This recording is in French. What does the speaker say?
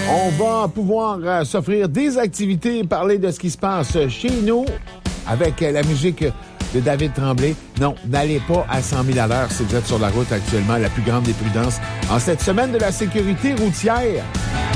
On va pouvoir s'offrir des activités, parler de ce qui se passe chez nous avec la musique de David Tremblay. Non, n'allez pas à 100 000 à l'heure si vous êtes sur la route actuellement, la plus grande des prudences en cette semaine de la sécurité routière.